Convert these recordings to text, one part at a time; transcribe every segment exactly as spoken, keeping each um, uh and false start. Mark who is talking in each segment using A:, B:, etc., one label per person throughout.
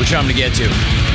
A: which I'm going to get to.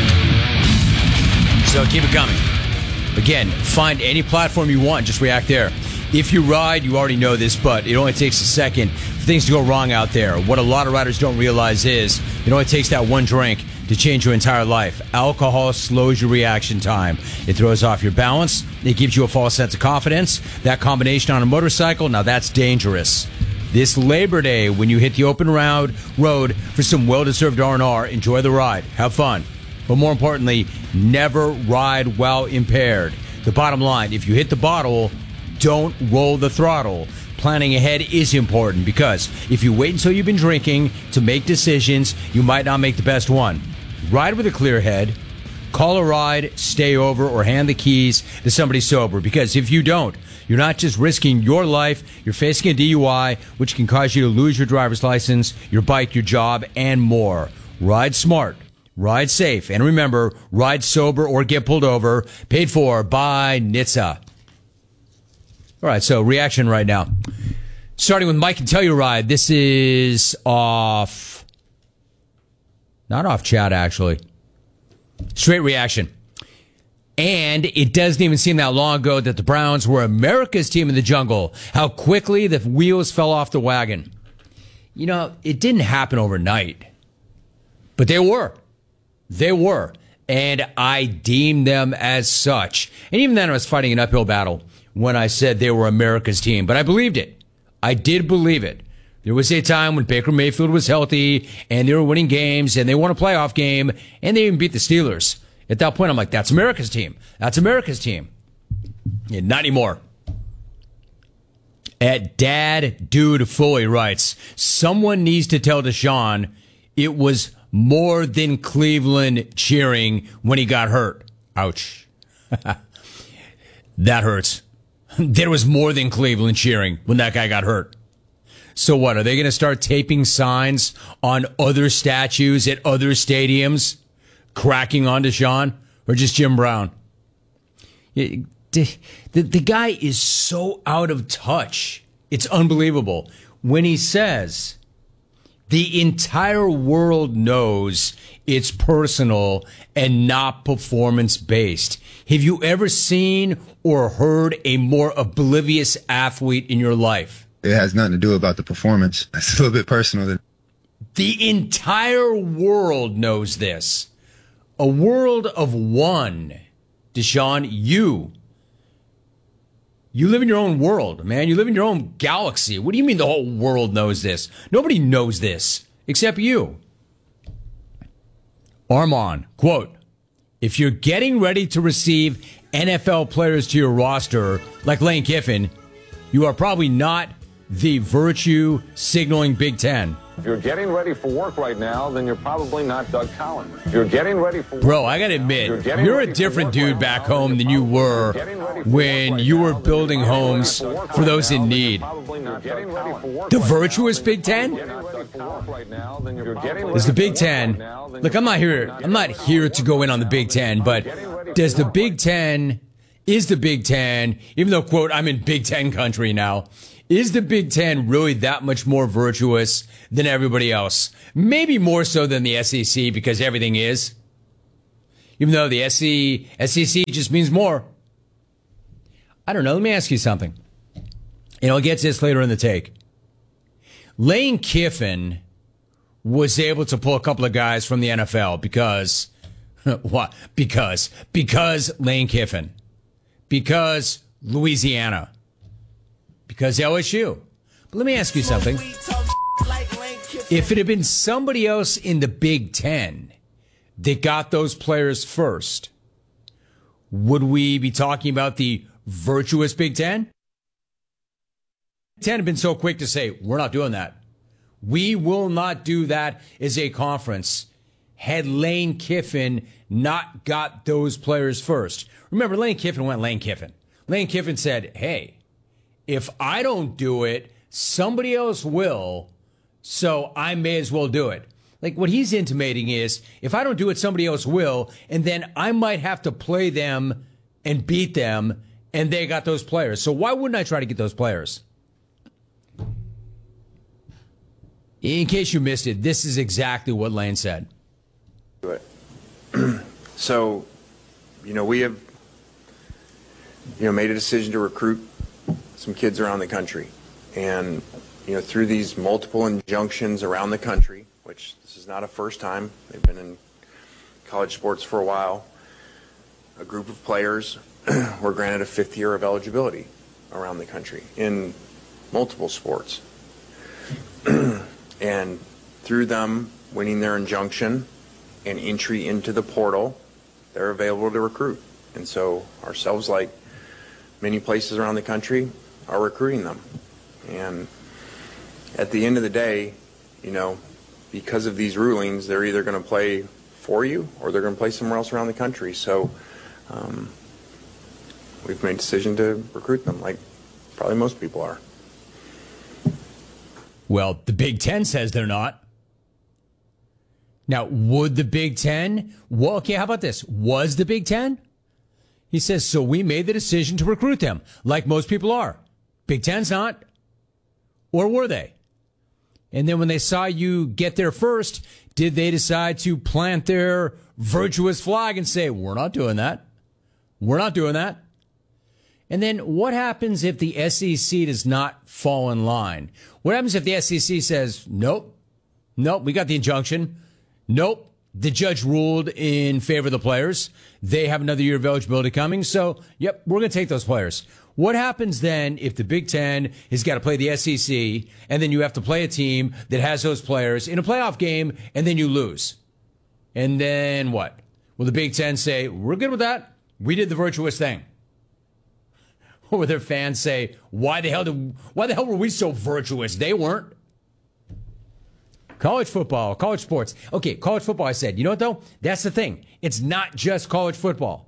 A: So keep it coming. Again, find any platform you want. Just react there. If you ride, you already know this, but it only takes a second for things to go wrong out there. What a lot of riders don't realize is it only takes that one drink to change your entire life. Alcohol slows your reaction time. It throws off your balance. It gives you a false sense of confidence. That combination on a motorcycle, now that's dangerous. This Labor Day, when you hit the open road, road for some well-deserved R and R, enjoy the ride. Have fun. But more importantly, never ride while impaired. The bottom line, if you hit the bottle, don't roll the throttle. Planning ahead is important because if you wait until you've been drinking to make decisions, you might not make the best one. Ride with a clear head. Call a ride, stay over, or hand the keys to somebody sober. Because if you don't, you're not just risking your life, you're facing a D U I, which can cause you to lose your driver's license, your bike, your job, and more. Ride smart. Ride safe. And remember, ride sober or get pulled over. Paid for by N H T S A. All right, so reaction right now. Starting with Mike and Telluride. This is off. Not off chat, actually. Straight reaction. And it doesn't even seem that long ago that the Browns were America's team in the jungle. How quickly the wheels fell off the wagon. You know, it didn't happen overnight. But they were. They were. And I deemed them as such. And even then I was fighting an uphill battle when I said they were America's team. But I believed it. I did believe it. There was a time when Baker Mayfield was healthy and they were winning games and they won a playoff game and they even beat the Steelers. At that point, I'm like, that's America's team. That's America's team. Yeah, not anymore. At Dad Dude Foley writes, someone needs to tell Deshaun it was more than Cleveland cheering when he got hurt. Ouch. That hurts. There was more than Cleveland cheering when that guy got hurt. So what, are they going to start taping signs on other statues at other stadiums, cracking on Deshaun, or just Jim Brown? The, the, the guy is so out of touch. It's unbelievable. When he says the entire world knows it's personal and not performance-based. Have you ever seen or heard a more oblivious athlete in your life?
B: It has nothing to do about the performance. It's a little bit personal.
A: The entire world knows this. A world of one. Deshaun, you. You live in your own world, man. You live in your own galaxy. What do you mean the whole world knows this? Nobody knows this except you. Armand, quote, if you're getting ready to receive N F L players to your roster like Lane Kiffin, you are probably not the virtue signaling Big Ten.
C: If you're getting ready for work right now, then you're probably not Doug Collins. If you're getting ready for work,
A: bro, I gotta admit, you're, you're a different dude back home than you were when you were building homes for those in need. The virtuous Big Ten? Is the Big Ten? Look, I'm not here. I'm not here to go in on the Big Ten, but does the Big Ten? Is the Big Ten? Even though, quote, I'm in Big Ten country now. Is the Big Ten really that much more virtuous than everybody else? Maybe more so than the S E C because everything is. Even though the S E C just means more. I don't know. Let me ask you something. And I'll get to this later in the take. Lane Kiffin was able to pull a couple of guys from the N F L because, what? Because, because Lane Kiffin. Because Louisiana. Because L S U. But let me ask you something. If it had been somebody else in the Big Ten that got those players first, would we be talking about the virtuous Big Ten? Big Ten have been so quick to say, we're not doing that. We will not do that as a conference. Had Lane Kiffin not got those players first. Remember, Lane Kiffin went Lane Kiffin. Lane Kiffin said, hey, if I don't do it, somebody else will, so I may as well do it. Like what he's intimating is, if I don't do it, somebody else will, and then I might have to play them and beat them, and they got those players. So why wouldn't I try to get those players? In case you missed it, this is exactly what Lane said.
C: Do it.
D: So, you know, we have, you know, made a decision to recruit some kids around the country. And, you know, through these multiple injunctions around the country, which this is not a first time, they've been in college sports for a while, a group of players were granted a fifth year of eligibility around the country in multiple sports. And through them winning their injunction and entry into the portal, they're available to recruit. And so ourselves, like many places around the country, are recruiting them. And at the end of the day, you know, because of these rulings, they're either going to play for you or they're going to play somewhere else around the country. So um, we've made a decision to recruit them, like probably most people are.
A: Well, the Big Ten says they're not. Now, would the Big Ten? Well, okay, how about this? Was the Big Ten? He says, so we made the decision to recruit them, like most people are. Big Ten's not. Or were they? And then when they saw you get there first, did they decide to plant their virtuous flag and say, we're not doing that? We're not doing that. And then what happens if the S E C does not fall in line? What happens if the S E C says, nope, nope, we got the injunction. Nope, the judge ruled in favor of the players. They have another year of eligibility coming. So, yep, we're going to take those players. What happens then if the Big Ten has got to play the S E C and then you have to play a team that has those players in a playoff game and then you lose? And then what? Will the Big Ten say, we're good with that? We did the virtuous thing. Or will their fans say, why the hell did, why the hell were we so virtuous? They weren't. College football, college sports. Okay, college football, I said. You know what, though? That's the thing. It's not just college football.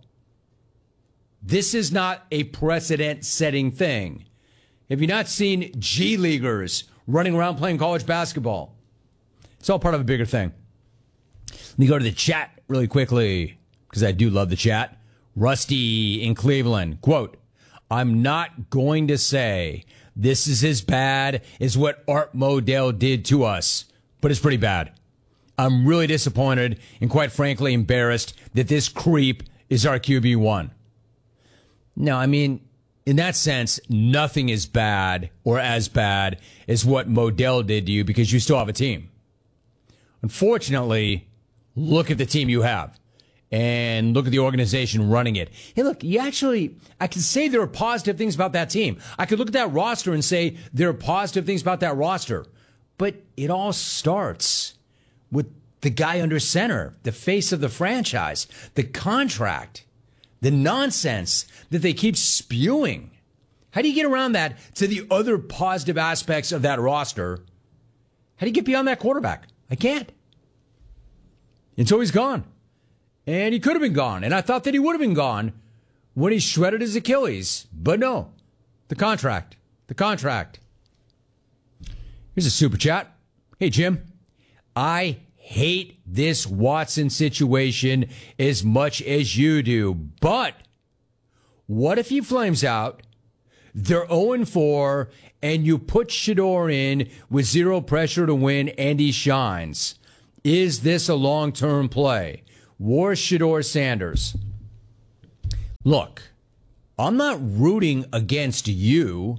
A: This is not a precedent-setting thing. Have you not seen G-Leaguers running around playing college basketball? It's all part of a bigger thing. Let me go to the chat really quickly, because I do love the chat. Rusty in Cleveland, quote, I'm not going to say this is as bad as what Art Modell did to us, but it's pretty bad. I'm really disappointed and quite frankly embarrassed that this creep is our Q B one. No, I mean, in that sense, nothing is bad or as bad as what Modell did to you because you still have a team. Unfortunately, look at the team you have. And look at the organization running it. Hey, look, you actually, I can say there are positive things about that team. I could look at that roster and say there are positive things about that roster. But it all starts with the guy under center, the face of the franchise, the contract, the nonsense that they keep spewing. How do you get around that to the other positive aspects of that roster? How do you get beyond that quarterback? I can't. Until he's gone. And he could have been gone. And I thought that he would have been gone when he shredded his Achilles. But no, the contract, the contract. Here's a super chat. Hey, Jim, I hate this Watson situation as much as you do. But what if he flames out, they're oh and four, and you put Shedeur in with zero pressure to win and he shines? Is this a long-term play? War Shedeur Sanders. Look, I'm not rooting against you.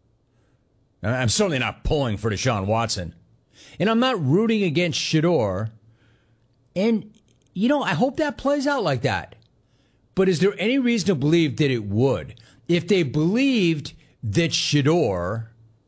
A: I'm certainly not pulling for Deshaun Watson. And I'm not rooting against Shedeur. And, you know, I hope that plays out like that. But is there any reason to believe that it would? If they believed that Shedeur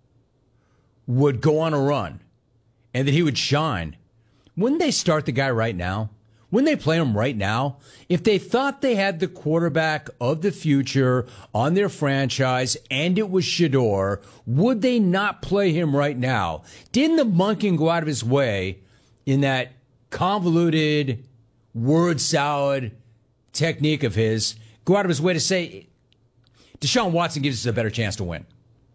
A: would go on a run and that he would shine, wouldn't they start the guy right now? Wouldn't they play him right now? If they thought they had the quarterback of the future on their franchise and it was Shedeur, would they not play him right now? Didn't the Monken go out of his way in that convoluted word salad technique of his, go out of his way to say, Deshaun Watson gives us a better chance to win?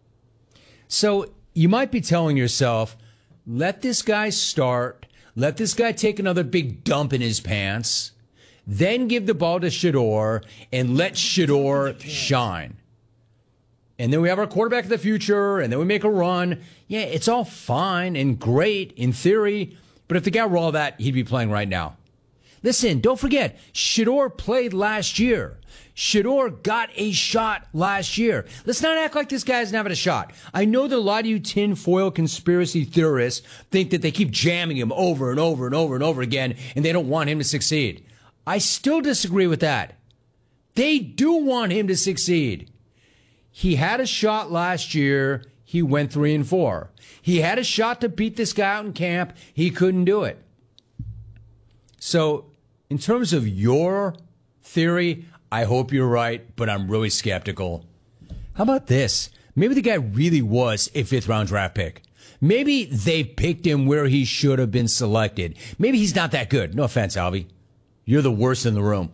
A: So you might be telling yourself, let this guy start. Let this guy take another big dump in his pants, then give the ball to Shedeur and let Shedeur shine. And then we have our quarterback of the future, and then we make a run. Yeah, it's all fine and great in theory, but if the guy were all that, he'd be playing right now. Listen, don't forget, Shedeur played last year. Shedeur got a shot last year. Let's not act like this guy isn't having a shot. I know that a lot of you tinfoil conspiracy theorists think that they keep jamming him over and over and over and over again, and they don't want him to succeed. I still disagree with that. They do want him to succeed. He had a shot last year. He went three and four. He had a shot to beat this guy out in camp. He couldn't do it. So, in terms of your theory, I hope you're right, but I'm really skeptical. How about this? Maybe the guy really was a fifth round draft pick. Maybe they picked him where he should have been selected. Maybe he's not that good. No offense, Alvy. You're the worst in the room.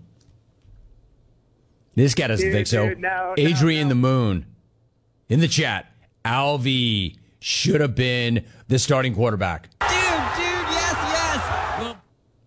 A: This guy doesn't
E: Dude,
A: think so.
E: dude, no,
A: Adrian
E: no, no.
A: the Moon in the chat. Alvy should have been the starting quarterback.
F: Dude, dude, yes, yes. Well,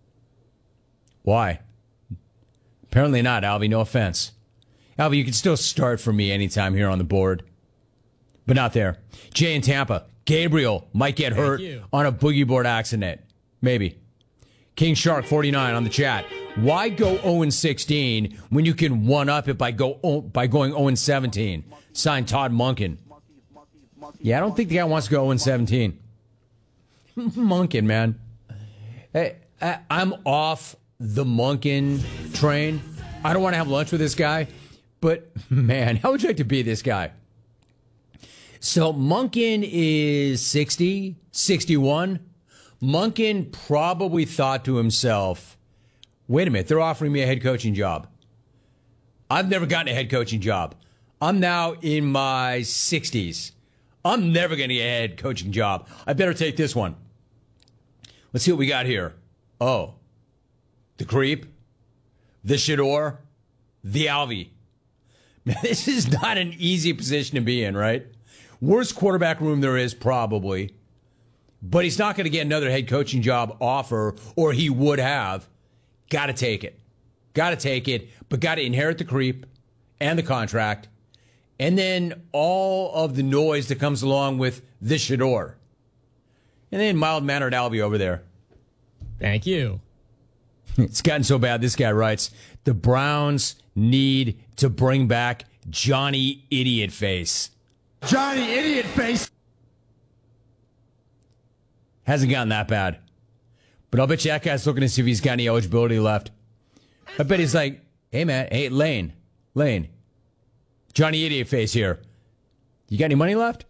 A: Why? Apparently not, Alvy. No offense. Alvy, you can still start for me anytime here on the board. But not there. Jay in Tampa. Gabriel might get
F: Thank
A: hurt
F: you.
A: on a boogie board accident. Maybe. King Shark forty-nine on the chat. Why go oh and sixteen when you can one-up it by go oh, by going oh and seventeen? Signed Todd Monken. Yeah, I don't think the guy wants to go oh and seventeen. Monken, man. Hey, I, I'm off the Monken train. I don't want to have lunch with this guy, but man, how would you like to be this guy? So Monken is sixty, sixty-one. Monken probably thought to himself, wait a minute, they're offering me a head coaching job. I've never gotten a head coaching job. I'm now in my sixties. I'm never going to get a head coaching job. I better take this one. Let's see what we got here. Oh, the creep, the Shedeur, the Alvy. Man, this is not an easy position to be in, right? Worst quarterback room there is, probably. But he's not going to get another head coaching job offer, or he would have. Got to take it. Got to take it, but got to inherit the creep and the contract. And then all of the noise that comes along with the Shedeur. And then mild-mannered Alvy over there.
F: thank you.
A: It's gotten so bad, this guy writes, the Browns need to bring back Johnny Idiot Face.
G: Johnny Idiot Face.
A: Hasn't gotten that bad. But I'll bet you that guy's looking to see if he's got any eligibility left. I bet he's like, hey, man, hey, Lane, Lane, Johnny Idiot Face here. You got any money left?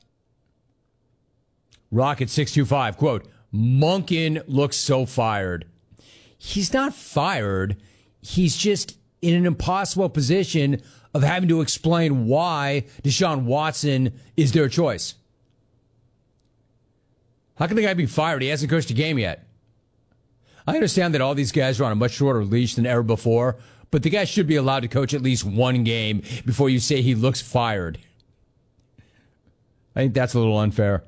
A: Rocket six two five, quote, Monken looks so fired. He's not fired. He's just in an impossible position of having to explain why Deshaun Watson is their choice. How can the guy be fired? He hasn't coached a game yet. I understand that all these guys are on a much shorter leash than ever before, but the guy should be allowed to coach at least one game before you say he looks fired. I think that's a little unfair.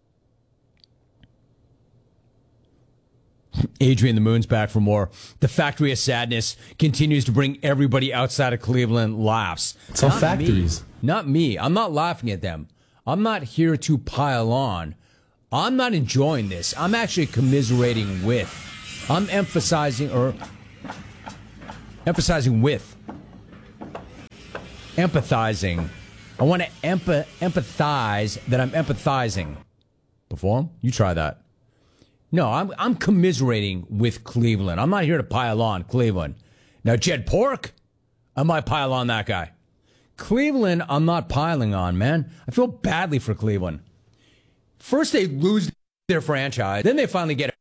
A: Adrian the Moon's back for more. The Factory of Sadness continues to bring everybody outside of Cleveland laughs.
H: It's all
A: Not
H: factories.
A: me. Not me. I'm not laughing at them. I'm not here to pile on. I'm not enjoying this. I'm actually commiserating with. I'm emphasizing or emphasizing with. Empathizing. I want to empath- empathize that I'm empathizing. Perform? You try that. No, I'm I'm commiserating with Cleveland. I'm not here to pile on Cleveland. Now, Jed Pork, I might pile on that guy. Cleveland, I'm not piling on, man. I feel badly for Cleveland. First, they lose their franchise. Then they finally get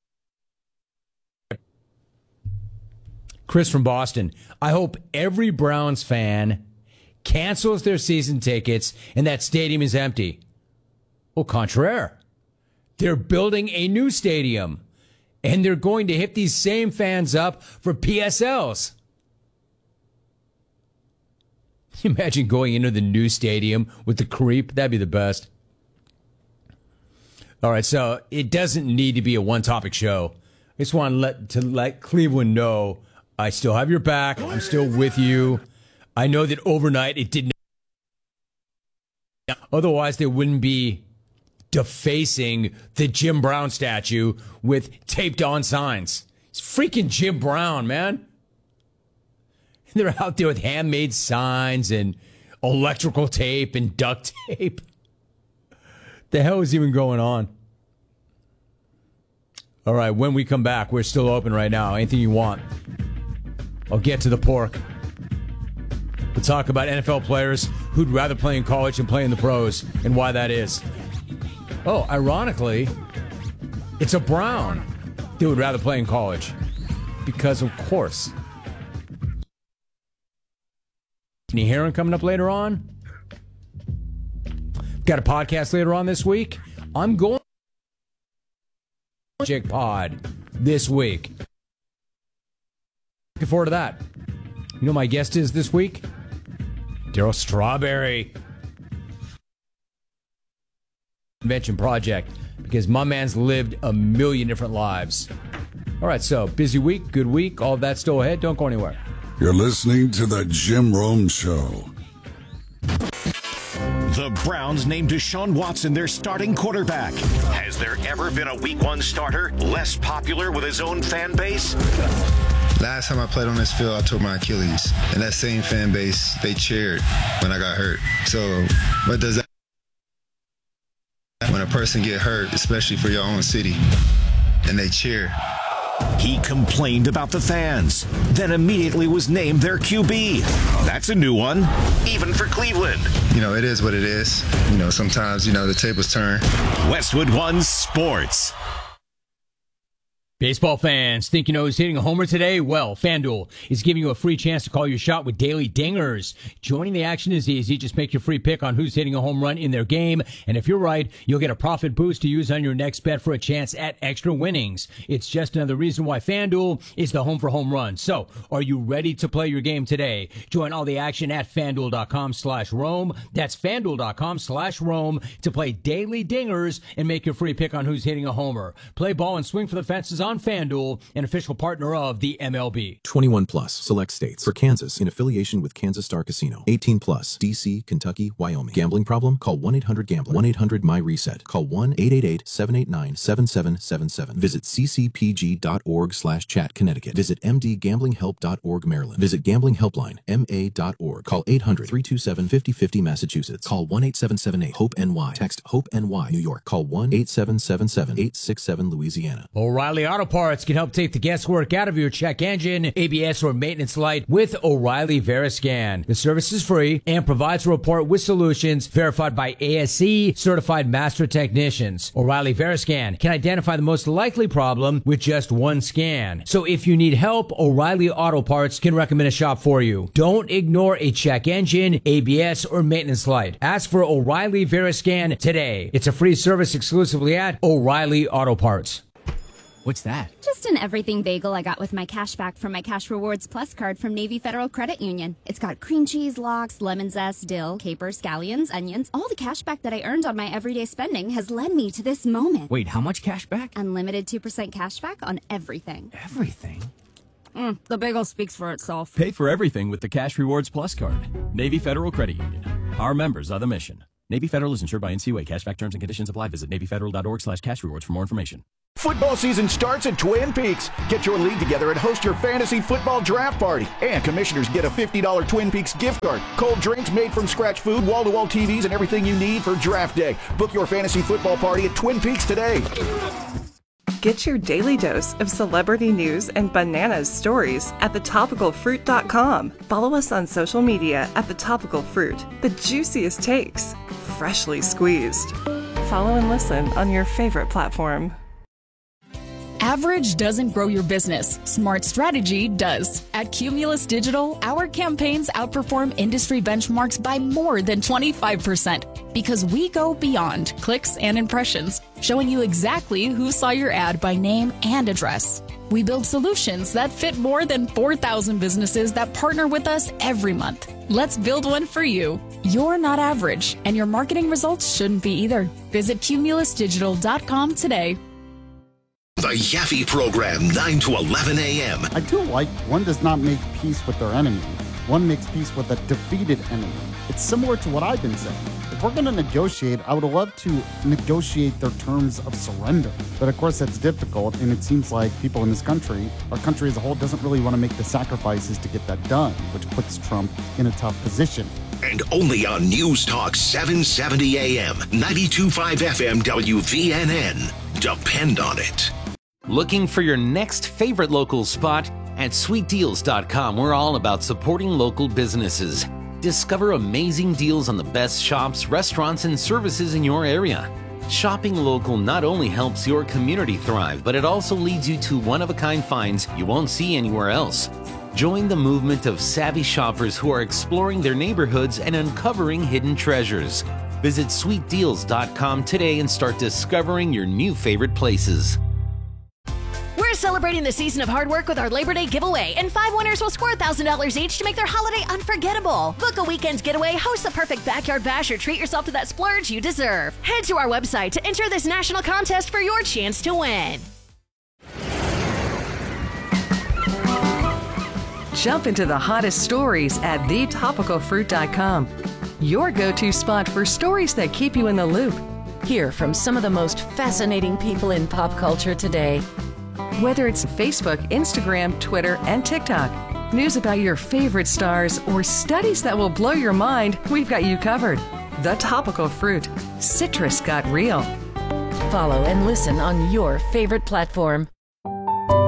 A: it. Chris from Boston. I hope every Browns fan cancels their season tickets and that stadium is empty. Au contraire. They're building a new stadium, and they're going to hit these same fans up for P S Ls. Imagine going into the new stadium with the creep. That'd be the best. All right, so it doesn't need to be a one-topic show. I just want to let, to let Cleveland know I still have your back. I'm still with you. I know that overnight it didn't. Otherwise, they wouldn't be defacing the Jim Brown statue with taped on signs. It's freaking Jim Brown, man. They're out there with handmade signs and electrical tape and duct tape. The hell is even going on? All right, when we come back, we're still open right now. Anything you want. I'll get to the pork. We'll talk about N F L players who'd rather play in college than play in the pros and why that is. Oh, ironically, it's a Brown that would rather play in college. Because, of course. Can you hear him coming up later on? Got a podcast later on this week. I'm going Chick Pod this week. Looking forward to that. You know who my guest is this week? Darryl Strawberry. Convention Project, because my man's lived a million different lives. All right, so busy week, good week, all of that still ahead. Don't go anywhere.
E: You're listening to the Jim Rome Show.
H: The Browns named Deshaun Watson their starting quarterback. Has there ever been a week one starter less popular with his own fan base?
B: Last time I played on this field, I tore my Achilles. And that same fan base, they cheered when I got hurt. So what does that when a person get hurt, especially for your own city, and they cheer?
H: He complained about the fans, then immediately was named their Q B. That's a new one, even for Cleveland.
B: You know, it is what it is. You know, sometimes, you know, the tables turn.
H: Westwood One Sports.
A: Baseball fans, think you know who's hitting a homer today? Well, FanDuel is giving you a free chance to call your shot with daily dingers. Joining the action is easy. Just make your free pick on who's hitting a home run in their game. And if you're right, you'll get a profit boost to use on your next bet for a chance at extra winnings. It's just another reason why FanDuel is the home for home runs. So, are you ready to play your game today? Join all the action at FanDuel.com slash Rome. That's FanDuel.com slash Rome to play daily dingers and make your free pick on who's hitting a homer. Play ball and swing for the fences on FanDuel, an official partner of the M L B.
I: twenty-one plus, select states. For Kansas, in affiliation with Kansas Star Casino. eighteen plus, D C, Kentucky, Wyoming. Gambling problem? Call one eight hundred gambler. one eight hundred my reset. Call one eight eight eight, seven eight nine, seven seven seven seven. Visit ccpg.org slash chat Connecticut. Visit m d gambling help dot org Maryland. Visit Gambling Helpline, M A dot org. Call eight hundred, three two seven, five oh five oh Massachusetts. Call one eight seven seven eight, HOPE N Y. Text HOPE N Y, New York. Call one eight seven seven seven, eight six seven Louisiana.
A: O'Reilly Auto Parts can help take the guesswork out of your check engine, A B S, or maintenance light with O'Reilly Veriscan. The service is free and provides a report with solutions verified by A S E certified master technicians. O'Reilly Veriscan can identify the most likely problem with just one scan. So if you need help, O'Reilly Auto Parts can recommend a shop for you. Don't ignore a check engine, A B S, or maintenance light. Ask for O'Reilly Veriscan today. It's a free service exclusively at O'Reilly Auto Parts.
F: What's that?
J: Just an everything bagel I got with my cash back from my Cash Rewards Plus card from Navy Federal Credit Union. It's got cream cheese, lox, lemon zest, dill, capers, scallions, onions. All the cash back that I earned on my everyday spending has led me to this moment.
F: Wait, how much cash back?
J: Unlimited two percent cash back on everything.
F: Everything?
J: Mm, the bagel speaks for itself.
K: Pay for everything with the Cash Rewards Plus card. Navy Federal Credit Union. Our members are the mission. Navy Federal is insured by N C U A. Cashback terms and conditions apply. Visit NavyFederal.org slash cash rewards for more information.
G: Football season starts at Twin Peaks. Get your league together and host your fantasy football draft party. And commissioners get a fifty dollars Twin Peaks gift card. Cold drinks, made from scratch food, wall-to-wall T Vs, and everything you need for draft day. Book your fantasy football party at Twin Peaks today.
L: Get your daily dose of celebrity news and bananas stories at the topical fruit dot com. Follow us on social media at The Topical Fruit. The juiciest takes, freshly squeezed. Follow and listen on your favorite platform.
M: Average doesn't grow your business. Smart strategy does. At Cumulus Digital, our campaigns outperform industry benchmarks by more than twenty-five percent because we go beyond clicks and impressions, showing you exactly who saw your ad by name and address. We build solutions that fit more than four thousand businesses that partner with us every month. Let's build one for you. You're not average, and your marketing results shouldn't be either. Visit cumulus digital dot com today.
H: The Yaffe Program, nine to eleven a.m.
N: I do like one does not make peace with their enemy. one makes peace with a defeated enemy. It's similar to what I've been saying. If we're going to negotiate, I would love to negotiate their terms of surrender. But of course, that's difficult, and it seems like people in this country, our country as a whole, doesn't really want to make the sacrifices to get that done, which puts Trump in a tough position.
H: And only on News Talk seven seventy A M, ninety-two point five F M W V N N. Depend on it.
O: Looking for your next favorite local spot? At sweet deals dot com, we're all about supporting local businesses. Discover amazing deals on the best shops, restaurants, and services in your area. Shopping local not only helps your community thrive, but it also leads you to one-of-a-kind finds you won't see anywhere else. Join the movement of savvy shoppers who are exploring their neighborhoods and uncovering hidden treasures. Visit sweet deals dot com today and start discovering your new favorite places.
P: We're celebrating the season of hard work with our Labor Day giveaway, and five winners will score one thousand dollars each to make their holiday unforgettable. Book a weekend getaway, host the perfect backyard bash, or treat yourself to that splurge you deserve. Head to our website to enter this national contest for your chance to win.
L: Jump into the hottest stories at the topical fruit dot com. Your go-to spot for stories that keep you in the loop.
Q: Hear from some of the most fascinating people in pop culture today.
L: Whether it's Facebook, Instagram, Twitter, and TikTok, news about your favorite stars, or studies that will blow your mind, we've got you covered. The Topical Fruit. Citrus got real.
Q: Follow and listen on your favorite platform.